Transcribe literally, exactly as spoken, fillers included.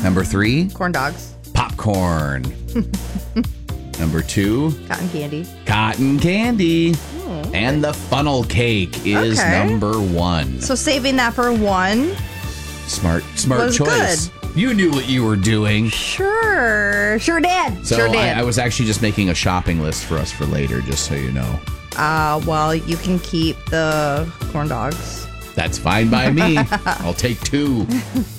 Number three, Corn dogs. popcorn. Number two, Cotton candy. cotton candy. Oh. And the funnel cake is Okay. number one. So saving that for one. Smart, smart Was choice. You knew what you were doing. Sure. Sure did. So sure did. I, I was actually just making a shopping list for us for later, just so you know. Uh, well, you can keep the corn dogs. That's fine by me. I'll take two.